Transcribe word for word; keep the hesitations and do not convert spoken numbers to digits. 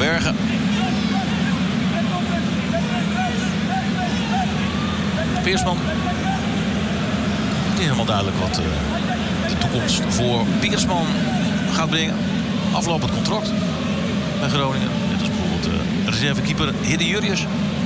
Bergen. Peersman. Het is helemaal duidelijk wat uh, de toekomst voor Peersman gaat brengen. Aflopend contract bij Groningen. Net als bijvoorbeeld uh, reservekeeper Hidde Jurrius.